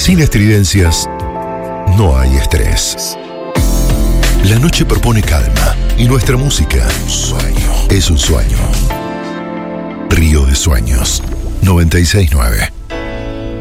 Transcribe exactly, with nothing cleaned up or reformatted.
Sin estridencias, no hay estrés. La noche propone calma y nuestra música sueño. Es un sueño. Río de Sueños, noventa y seis nueve.